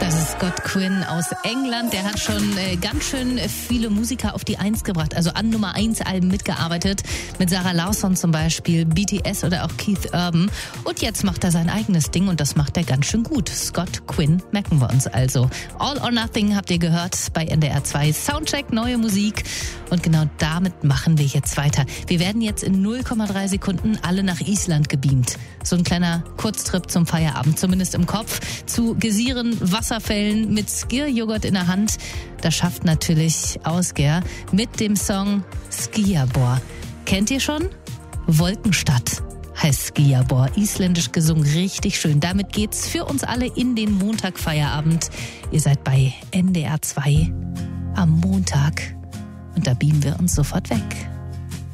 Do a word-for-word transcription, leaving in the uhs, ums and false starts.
Das ist Scott Quinn aus England. Der hat schon äh, ganz schön viele Musiker auf die Eins gebracht, also an Nummer eins Alben mitgearbeitet. Mit Sarah Larsson zum Beispiel, B T S oder auch Keith Urban. Und jetzt macht er sein eigenes Ding und das macht er ganz schön gut. Scott Quinn merken wir uns also. All or Nothing habt ihr gehört bei N D R zwei. Soundcheck, neue Musik. Und genau damit machen wir jetzt weiter. Wir werden jetzt in null Komma drei Sekunden alle nach Island gebeamt. So ein kleiner Kurztrip zum Feierabend, zumindest im Kopf. Zu Gesiren, Wasserfällen mit Skir-Joghurt in der Hand. Das schafft natürlich Ausger mit dem Song Skíabor. Kennt ihr schon? Wolkenstadt heißt Skíabor. Isländisch gesungen, richtig schön. Damit geht's für uns alle in den Montagfeierabend. Ihr seid bei N D R zwei am Montag und da beamen wir uns sofort weg.